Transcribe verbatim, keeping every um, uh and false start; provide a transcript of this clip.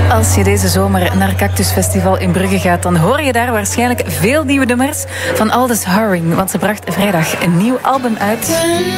Als je deze zomer naar Cactus Festival in Brugge gaat, dan hoor je daar waarschijnlijk veel nieuwe nummers van Aldous Haring. Want ze bracht vrijdag een nieuw album uit.